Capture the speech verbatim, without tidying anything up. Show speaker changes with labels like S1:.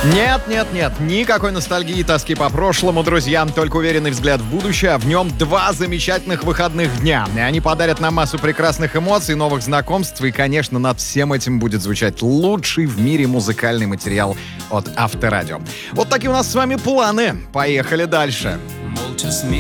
S1: Нет, нет, нет, никакой ностальгии и тоски по прошлому, друзья. Только уверенный взгляд в будущее. В нем два замечательных выходных дня. И они подарят нам массу прекрасных эмоций, новых знакомств. И, конечно, над всем этим будет звучать лучший в мире музыкальный материал от Авторадио. Вот такие у нас с вами планы. Поехали дальше.
S2: Молча смех.